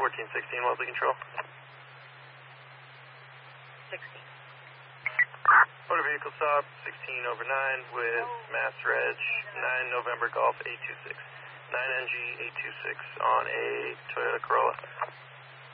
1416, Wellesley Control. 16. Motor vehicle stop 16 over 9 with Mass Reg 9 November Golf 826. 9NG 826 on a Toyota Corolla.